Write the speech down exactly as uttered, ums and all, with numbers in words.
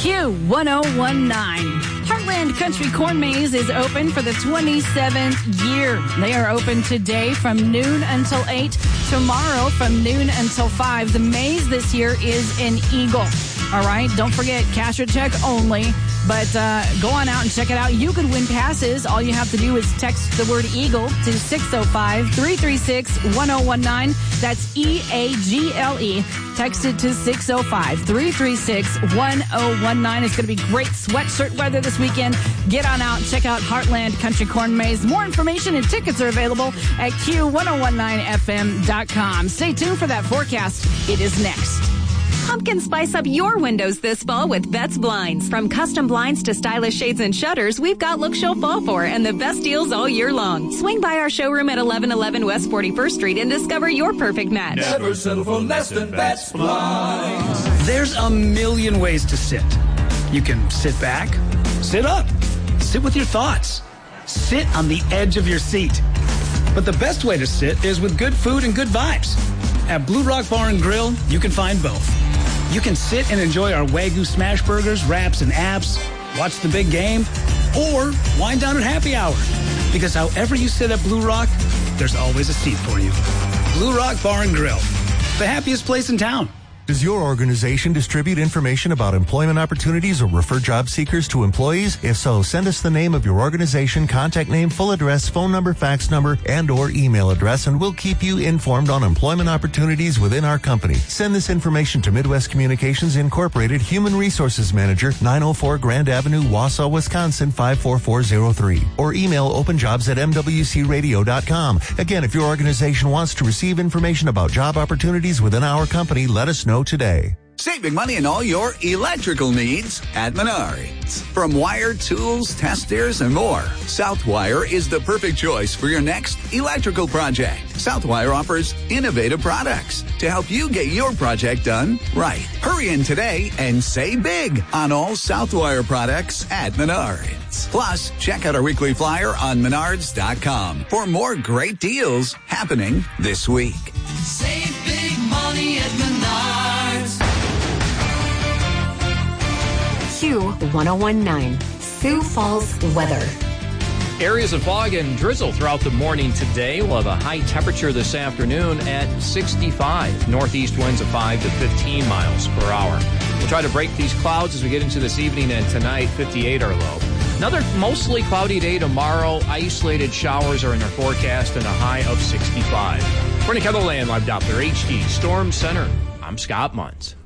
Q one oh one nine. Heartland Country Corn Maze is open for the twenty-seventh year. They are open today from noon until eight, tomorrow from noon until five. The maze this year is an Eagle. All right, don't forget, cash or check only, but uh, go on out and check it out. You could win passes. All you have to do is text the word Eagle to six oh five, three three six, one oh one nine. That's E A G L E. Text it to six oh five, three three six, one oh one nine. It's going to be great sweatshirt weather this weekend. Get on out and check out Heartland Country Corn Maze. More information and tickets are available at Q ten nineteen F M dot com. Stay tuned for that forecast. It is next. Pumpkin spice up your windows this fall with Betts Blinds. From custom blinds to stylish shades and shutters, we've got looks you'll fall for and the best deals all year long. Swing by our showroom at eleven eleven West forty-first Street and discover your perfect match. Never settle for less than Betts Blinds. There's a million ways to sit. You can sit back, sit up, sit with your thoughts, sit on the edge of your seat. But the best way to sit is with good food and good vibes. At Blue Rock Bar and Grill, you can find both. You can sit and enjoy our Wagyu smash burgers, wraps, and apps, watch the big game, or wind down at happy hour. Because however you sit at Blue Rock, there's always a seat for you. Blue Rock Bar and Grill, the happiest place in town. Does your organization distribute information about employment opportunities or refer job seekers to employees? If so, send us the name of your organization, contact name, full address, phone number, fax number, and or email address, and we'll keep you informed on employment opportunities within our company. Send this information to Midwest Communications Incorporated, Human Resources Manager, nine oh four Grand Avenue, Wausau, Wisconsin, five four four oh three. Or email openjobs at m w c radio dot com. Again, if your organization wants to receive information about job opportunities within our company, let us know today. Saving money on all your electrical needs at Menards. From wire, tools, testers, and more, Southwire is the perfect choice for your next electrical project. Southwire offers innovative products to help you get your project done right. Hurry in today and save big on all Southwire products at Menards. Plus, check out our weekly flyer on menards dot com for more great deals happening this week. Save big money at Menards. Q ten nineteen, Sioux Falls weather. Areas of fog and drizzle throughout the morning today. We'll have a high temperature this afternoon at sixty-five. Northeast winds of five to fifteen miles per hour. We'll try to break these clouds as we get into this evening and tonight, fifty-eight our low. Another mostly cloudy day tomorrow. Isolated showers are in our forecast and a high of sixty-five. For Nick Heatherland, Live Doppler H D Storm Center, I'm Scott Muntz.